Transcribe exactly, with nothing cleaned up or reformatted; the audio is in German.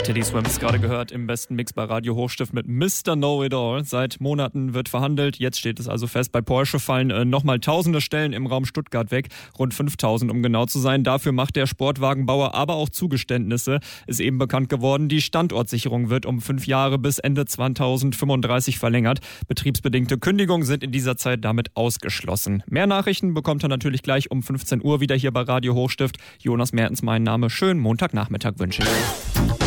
Teddy Swims gerade gehört im besten Mix bei Radio Hochstift mit Mister Know-It-All. Seit Monaten wird verhandelt, jetzt steht es also fest, bei Porsche fallen äh, nochmal tausende Stellen im Raum Stuttgart weg, rund fünftausend um genau zu sein. Dafür macht der Sportwagenbauer aber auch Zugeständnisse. Ist eben bekannt geworden, die Standortsicherung wird um fünf Jahre bis Ende zweitausendfünfunddreißig verlängert. Betriebsbedingte Kündigungen sind in dieser Zeit damit ausgeschlossen. Mehr Nachrichten bekommt er natürlich gleich um fünfzehn Uhr wieder hier bei Radio Hochstift. Jonas Mertens mein Name. Schönen Montagnachmittag wünsche ich.